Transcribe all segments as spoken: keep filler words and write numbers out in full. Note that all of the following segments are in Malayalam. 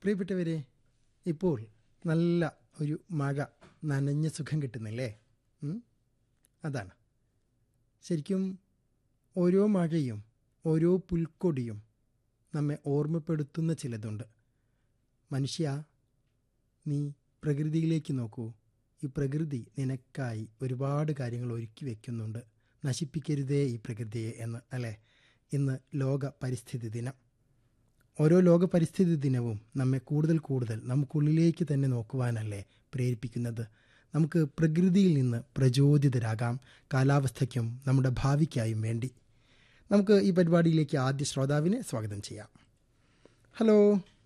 പ്രിയപ്പെട്ടവരെ, ഇപ്പോൾ നല്ല ഒരു മഴ നനഞ്ഞ സുഖം കിട്ടുന്നില്ലേ? ഉം? അതാണ് ശരിക്കും ഓരോ മഴയും ഓരോ പുൽക്കൊടിയും നമ്മെ ഓർമ്മപ്പെടുത്തുന്ന ചിലതുണ്ട്. മനുഷ്യ, നീ പ്രകൃതിയിലേക്ക് നോക്കൂ. ഈ പ്രകൃതി നിനക്കായി ഒരുപാട് കാര്യങ്ങൾ ഒരുക്കി വയ്ക്കുന്നുണ്ട്. നശിപ്പിക്കരുതേ ഈ പ്രകൃതിയെ എന്ന്, അല്ലേ? ഇന്ന് ലോക പരിസ്ഥിതി ദിനം. ഓരോ ലോക പരിസ്ഥിതി ദിനവും നമ്മെ കൂടുതൽ കൂടുതൽ നമുക്കുള്ളിലേക്ക് തന്നെ നോക്കുവാനല്ലേ പ്രേരിപ്പിക്കുന്നത്. നമുക്ക് പ്രകൃതിയിൽ നിന്ന് പ്രചോദിതരാകാം, കാലാവസ്ഥയ്ക്കും നമ്മുടെ ഭാവിക്കായും വേണ്ടി. നമുക്ക് ഈ പരിപാടിയിലേക്ക് ആദ്യ ശ്രോതാവിനെ സ്വാഗതം ചെയ്യാം. ഹലോ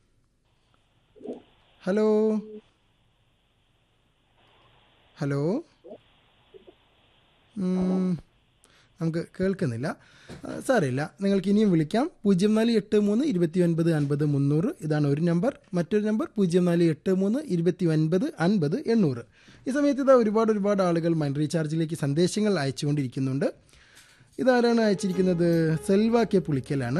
ഹലോ ഹലോ നമുക്ക് കേൾക്കുന്നില്ല. സാരമില്ല, നിങ്ങൾക്ക് ഇനിയും വിളിക്കാം. പൂജ്യം നാല് എട്ട് മൂന്ന് ഇരുപത്തി ഒൻപത് അൻപത് മുന്നൂറ് ഇതാണ് ഒരു നമ്പർ. മറ്റൊരു നമ്പർ പൂജ്യം നാല് എട്ട് മൂന്ന് ഇരുപത്തി ഒൻപത് അൻപത് എണ്ണൂറ്. ഈ സമയത്ത് ഇതാ ഒരുപാട് ഒരുപാട് ആളുകൾ മൈൻഡ് റീചാർജിലേക്ക് സന്ദേശങ്ങൾ അയച്ചുകൊണ്ടിരിക്കുന്നുണ്ട്. ഇതാരാണ് അയച്ചിരിക്കുന്നത്? സെൽവ കെ പുളിക്കലാണ്.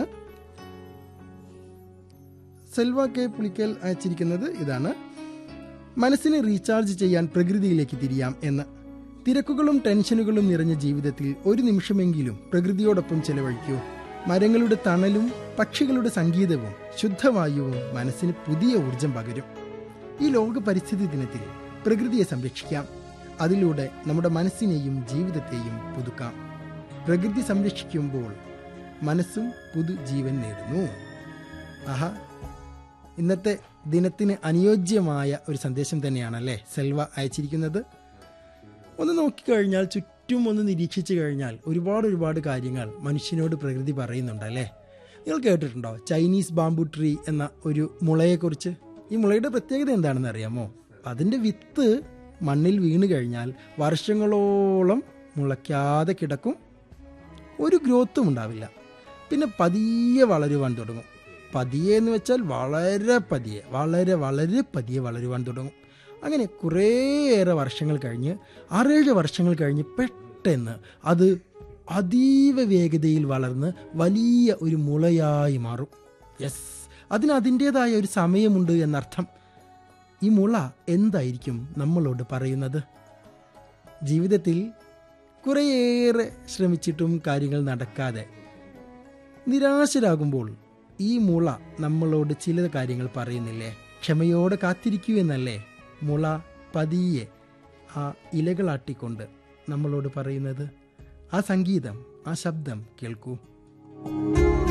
സെൽവ കെ പുളിക്കൽ അയച്ചിരിക്കുന്നത് ഇതാണ്: മനസ്സിനെ റീചാർജ് ചെയ്യാൻ പ്രകൃതിയിലേക്ക് തിരിയാം എന്ന്. തിരക്കുകളും ടെൻഷനുകളും നിറഞ്ഞ ജീവിതത്തിൽ ഒരു നിമിഷമെങ്കിലും പ്രകൃതിയോടൊപ്പം ചെലവഴിക്കൂ. മരങ്ങളുടെ തണലും പക്ഷികളുടെ സംഗീതവും ശുദ്ധവായുവും മനസ്സിന് പുതിയ ഊർജം പകരും. ഈ ലോക പരിസ്ഥിതി ദിനത്തിൽ പ്രകൃതിയെ സംരക്ഷിക്കാം. അതിലൂടെ നമ്മുടെ മനസ്സിനെയും ജീവിതത്തെയും പുതുക്കാം. പ്രകൃതി സംരക്ഷിക്കുമ്പോൾ മനസ്സും പുതുജീവൻ നേടുന്നു. ആഹാ, ഇന്നത്തെ ദിനത്തിന് അനുയോജ്യമായ ഒരു സന്ദേശം തന്നെയാണല്ലേ സെൽവ അയച്ചിരിക്കുന്നത്. ഒന്ന് നോക്കിക്കഴിഞ്ഞാൽ, ചുറ്റും ഒന്ന് നിരീക്ഷിച്ചു കഴിഞ്ഞാൽ ഒരുപാട് ഒരുപാട് കാര്യങ്ങൾ മനുഷ്യനോട് പ്രകൃതി പറയുന്നുണ്ടല്ലേ. നിങ്ങൾ കേട്ടിട്ടുണ്ടോ ചൈനീസ് ബാംബു ട്രീ എന്ന ഒരു മുളയെക്കുറിച്ച്? ഈ മുളയുടെ പ്രത്യേകത എന്താണെന്ന് അറിയാമോ? അതിൻ്റെ വിത്ത് മണ്ണിൽ വീണ് കഴിഞ്ഞാൽ വർഷങ്ങളോളം മുളയ്ക്കാതെ കിടക്കും. ഒരു ഗ്രോത്തും ഉണ്ടാവില്ല. പിന്നെ പതിയെ വളരുവാൻ തുടങ്ങും. പതിയെ എന്ന് വെച്ചാൽ വളരെ പതിയെ, വളരെ വളരെ പതിയെ വളരുവാൻ തുടങ്ങും. അങ്ങനെ കുറേയേറെ വർഷങ്ങൾ കഴിഞ്ഞ്, ആറേഴ് വർഷങ്ങൾ കഴിഞ്ഞ് പെട്ടെന്ന് അത് അതീവ വേഗതയിൽ വളർന്ന് വലിയ ഒരു മുളയായി മാറും. യെസ്, അതിന് അതിൻ്റേതായ ഒരു സമയമുണ്ട് എന്നർത്ഥം. ഈ മുള എന്തായിരിക്കും നമ്മളോട് പറയുന്നത്? ജീവിതത്തിൽ കുറേയേറെ ശ്രമിച്ചിട്ടും കാര്യങ്ങൾ നടക്കാതെ നിരാശരാകുമ്പോൾ ഈ മുള നമ്മളോട് ചില കാര്യങ്ങൾ പറയുന്നില്ലേ? ക്ഷമയോടെ കാത്തിരിക്കൂ എന്നല്ലേ മുള പതിയെ ആ ഇലകളാട്ടിക്കൊണ്ട് നമ്മളോട് പറയുന്നത്? ആ സംഗീതം, ആ ശബ്ദം കേൾക്കൂ.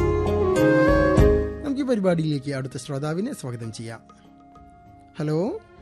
നമുക്ക് ഈ പരിപാടിയിലേക്ക് അടുത്ത ശ്രോതാവിനെ സ്വാഗതം ചെയ്യാം. ഹലോ